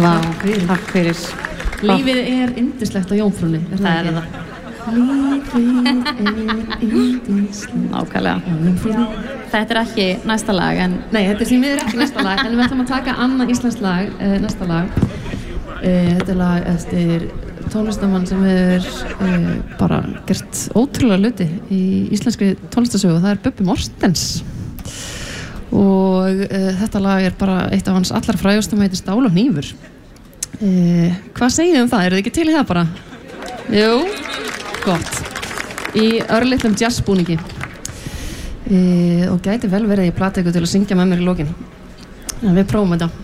Vá, takk fyrir. Lífið yndislegt á Jómfrúnni. Það það. Lífið yndislegt. Nákvæmlega. Þetta ekki næsta lag, en... Nei, þetta því miður ekki næsta lag, en við ætlum að taka annað íslenskt lag, næsta lag. Þetta lag eftir tónlistamann sem hefur bara gert ótrúlega hluti í íslenskri tónlistasögu, það Bubbi Morthens. Og þetta lag bara eitt af hans allra frægustum, heitir Stál og hnífur. Hvað segið þið það? Eru þið ekki til í það bara? Jú, gott. Í örlitlum jazzbúningi. Og gæti vel verið í plateku til að syngja með mér í lokin. En við prófum þetta.